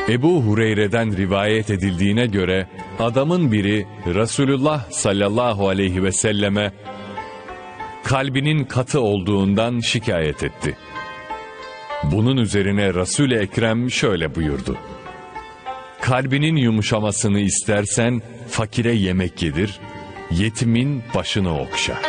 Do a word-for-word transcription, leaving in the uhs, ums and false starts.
Ebu Hureyre'den rivayet edildiğine göre adamın biri Resulullah sallallahu aleyhi ve selleme kalbinin katı olduğundan şikayet etti. Bunun üzerine Resul-i Ekrem şöyle buyurdu: kalbinin yumuşamasını istersen fakire yemek yedir, yetimin başını okşa.